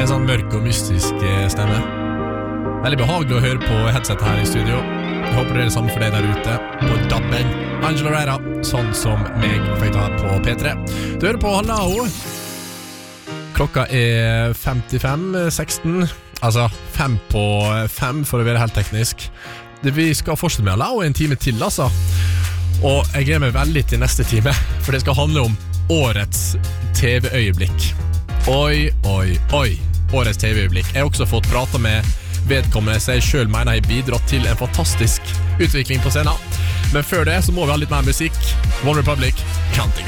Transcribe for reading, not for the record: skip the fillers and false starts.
en sånn mørk og mystisk stemme. Veldig behagelig å høre på headset her i studio. Jeg håper det er det samme for deg der ute på DAB-en. Angela Rera, sånn som meg, fikk ta på P3. Du hører på Hallo. Klokka er 55:16. Altså 5 på 5 for å være helt teknisk. Vi skal fortsette med Hallo en time til, altså. Og jeg gleder meg veldig til neste time, for det skal handle om årets TV-øyeblikk. Oi, oi, oi. Årets TV-øyeblikk. Jeg har også fått prate med vedkommende som jeg selv mener har bidratt til en fantastisk utvikling på scenen. Men før det så må vi ha litt mer musikk. One Republic, Can't Think